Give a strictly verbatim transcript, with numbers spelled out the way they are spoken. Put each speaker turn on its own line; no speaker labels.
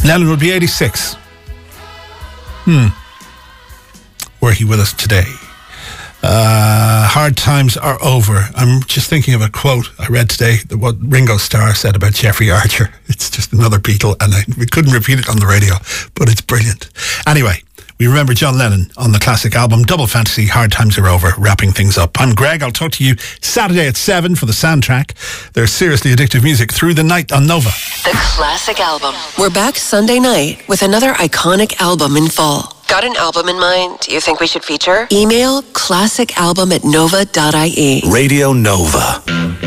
Lennon would be eighty-six. Hmm. Were he with us today? Uh, hard times are over. I'm just thinking of a quote I read today, what Ringo Starr said about Jeffrey Archer. It's just another Beatle, and I, we couldn't repeat it on the radio, but it's brilliant. Anyway, we remember John Lennon on the classic album Double Fantasy, Hard Times Are Over, wrapping things up. I'm Greg. I'll talk to you Saturday at seven for the soundtrack. There's seriously addictive music through the night on Nova.
The classic album. We're back Sunday night with another iconic album in full. Got an album in mind you think we should feature? Email classicalbum at nova dot I E.
Radio Nova.